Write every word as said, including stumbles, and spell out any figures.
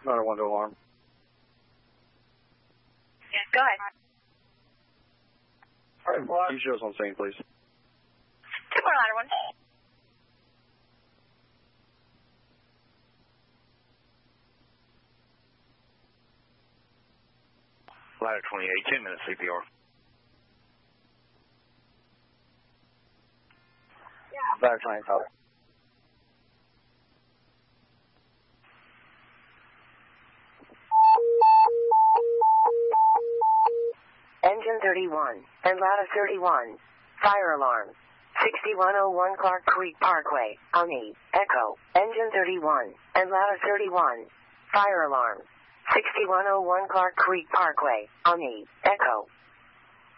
Ladder one to alarm. Yes, go ahead. All right, well, you show us on scene, please. Two more ladder one. Ladder twenty-eight, ten minutes C P R. Yeah. Ladder twenty-eight, copy. Engine thirty-one and ladder thirty-one. Fire alarm. sixty-one oh one Clark Creek Parkway, Omni, Echo. Engine thirty-one and ladder thirty-one. Fire alarm. sixty-one oh one Clark Creek Parkway, Omni, Echo.